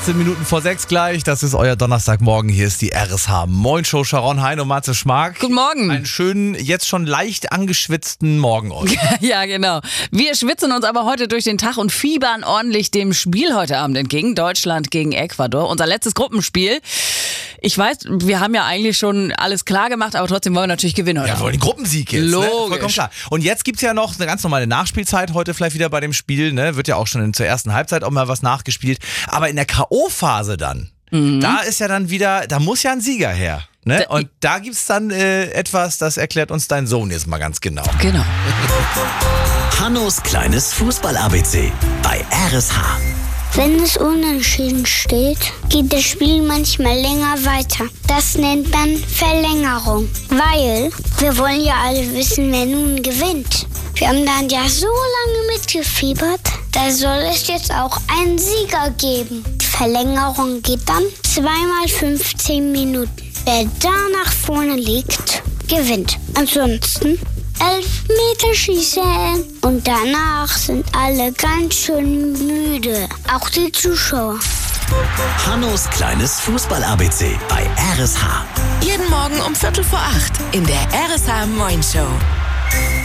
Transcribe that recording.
18 Minuten vor 6 gleich. Das ist euer Donnerstagmorgen. Hier ist die RSH Moin Show. Sharon Hein und Matze Schmark. Guten Morgen. Einen schönen, jetzt schon leicht angeschwitzten Morgen euch. Ja, genau. Wir schwitzen uns aber heute durch den Tag und fiebern ordentlich dem Spiel heute Abend entgegen. Deutschland gegen Ecuador. Unser letztes Gruppenspiel. Ich weiß, wir haben ja eigentlich schon alles klar gemacht, aber trotzdem wollen wir natürlich gewinnen heute. Ja, wir wollen den Gruppensieg jetzt. Logisch. Ne? Vollkommen klar. Und jetzt gibt's ja noch eine ganz normale Nachspielzeit heute vielleicht wieder bei dem Spiel. Ne? Wird ja auch schon zur ersten Halbzeit auch mal was nachgespielt. Aber in der K.O.-Phase dann, da ist ja dann wieder, da muss ja ein Sieger her. Ne? Und da gibt's dann etwas, das erklärt uns dein Sohn jetzt mal ganz genau. Genau. Hannos kleines Fußball-ABC bei RSH. Wenn es unentschieden steht, geht das Spiel manchmal länger weiter. Das nennt man Verlängerung, weil wir wollen ja alle wissen, wer nun gewinnt. Wir haben dann ja so lange mitgefiebert, da soll es jetzt auch einen Sieger geben. Die Verlängerung geht dann 2 mal 15 Minuten. Wer da nach vorne liegt, gewinnt. Ansonsten 11-Meter-Schießen. Und danach sind alle ganz schön müde. Auch die Zuschauer. Hannos kleines Fußball-ABC bei RSH. Jeden Morgen um 7:45 in der RSH Moin Show.